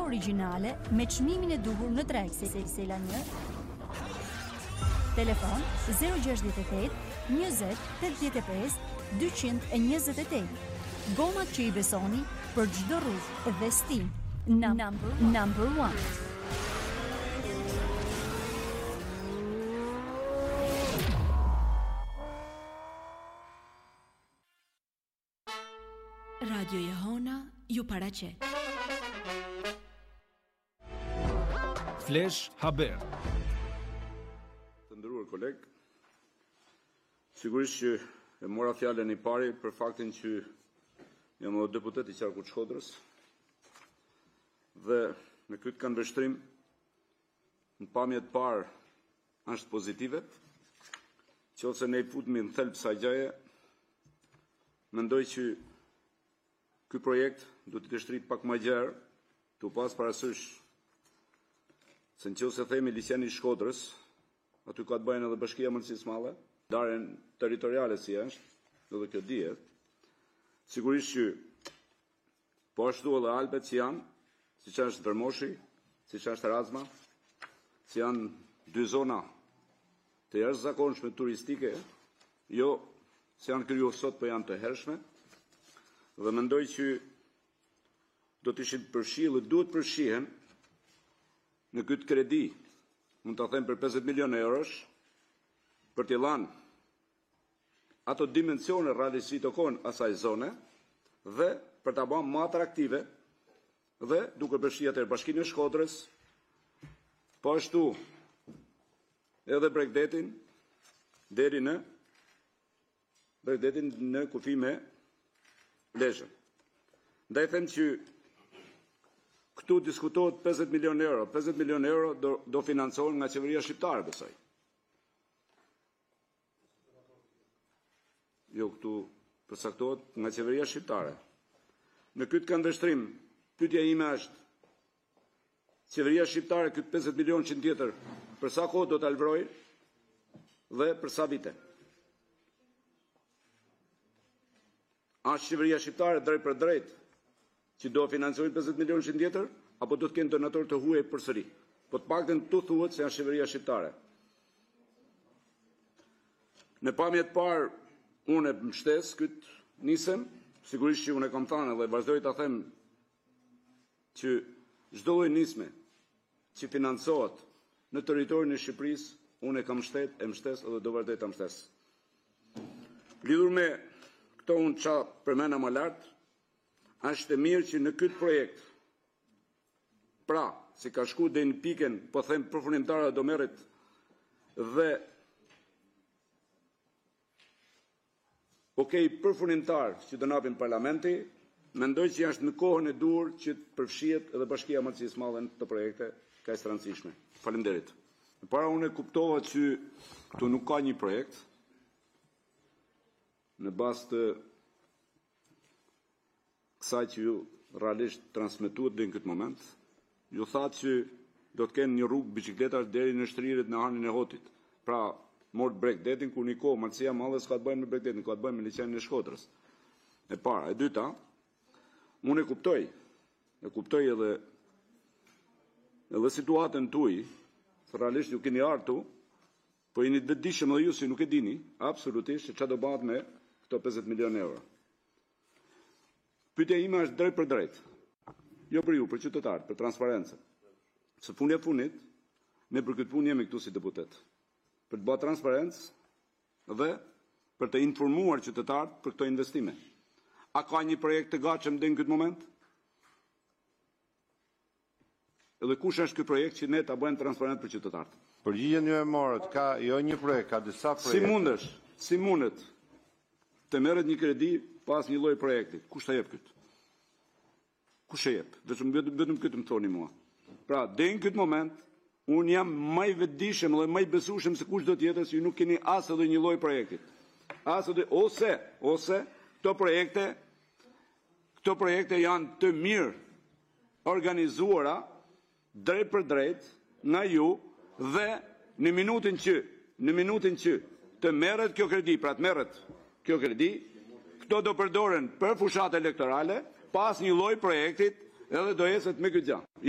origjinale me çmimin e duhur në treg Sela 1. Telefon 068 20 85 228. Gomat që I besoni për çdo rrugë dhe stim. Number 1. Radio Jehona ju paraqet. Flash Haber. Të nderuar koleg, sigurisht që e mora fjalën I pari për faktin që jam edhe deputet I qarkut Shkodrës dhe me këtë këndvështrim në pamjet parë është pozitive, qofse ne I futemi në thelb kësaj gjaje, mendoj që ky projekt duhet të kështrit pak më gjerë, të pas parasysh se nëse themi liçeni I Shkodrës, aty ka të bëjnë edhe Bashkia Mërësisë Madhe, darjen territoriale si është, edhe kjo dihet. Sigurisht që po ashtu edhe Alpet që janë, siç është Vermoshi, siç është Erasma, që janë dy zona të jashtëzakonshme turistike, jo se janë kriju sot, po janë të hershme, dhe mendoj që do të ishin përfshirë, duhet përfshihen në këtë kredi, mund të them për 50 milion eurosh, për t'i lanë ato dimensione realisht të kon asaj zone dhe për ta bërë më atraktive dhe duke përfshirë atë Bashkinë e Shkodrës, po ashtu edhe Bregdetin deri në Bregdetin në kufi me Lezhën. Ndaj them që këtu diskutohet 50 milion euro. 50 milion euro do financohen nga qeveria shqiptare besoj. Jo, këtu përcaktohet nga qeveria shqiptare. Në këtë këndvështrim, pyetja ime është, qeveria shqiptare këtë 50 milion që tjetër, për sa kohë do të alvrojë dhe për sa vite? Ashtë qeveria shqiptare drejt për drejt që do financojnë 50 milion që tjetër, apo do të kenë donator të huaj përsëri? Po të paktën tu thuhet se janë qeveria shqiptare. Në pamjet parë, unë e mbështes këtë nisem, sigurisht që unë e kam thënë dhe vazhdoj ta them që çdo lloj nisme që financohet në territorin e Shqipërisë, unë e kam mbështes edhe do vazhdoj ta mbështes. Lidhur me këto unë ça përmenda më lart, është e mirë që në këtë projekt, pra, si ka shku dhe në piken, po them përfundimtare do merret dhe përfundimtar që do napin parlamenti, mendoj që është në kohën e dur që të përfshihet edhe Bashkia Mërësisë Madhe në të projekte kaq të rëndësishme. Faleminderit. Para unë e kuptova që këtu nuk ka një projekt në bazë të kësaj që ju realisht transmetuat dhe në këtë moment, ju thatë që do të kenë një rrugë bicikletash deri në shtrirët në hanin e Hotit. Pra, mort Bregdetin, ku një kohë, Mërësia Madhe s'ka të bëjmë me Bregdetin, ka të bëjmë me liçenin e Shkodrës. E para. E dyta, unë e kuptoj edhe situatën tuaj, realisht ju keni artu, po jeni të vetëdijshëm edhe ju si nuk e dini, absolutisht, se çfarë do bëhet me këto 50 milion euro. Pyetja ime është drejt për drejt. Jo për ju, për qytetarët, për transparencën. Së fundi e fundit, ne për këtë punë jemi këtu si deputet. Për të bërë transparencë dhe për të informuar qytetarët për këto investime. A ka një projekt të gatshëm deri në këtë moment? Edhe kush është ky projekt që ne ta bëjmë transparent për qytetarët? Përgjigjen ju e morët, ka jo një projekt, ka disa projekte. Si mundet të merret një kredi pas një lloj projekti? Kush ta jep këtë? Kush e jep? Vetëm këtë më thoni mua. Pra, deri në këtë moment, unë jam më I vetëdijshëm dhe më I besueshëm se kushdo tjetër se ju nuk keni as edhe një lloj projektit. Ose këto projekte janë të mirë organizuara drejt për drejt nga ju dhe në minutën që të merret kjo kredi, pra të merret kjo kredi, këto do përdoren për fushat elektorale, pas një lloj projektit edhe do jeset me këtë gjë.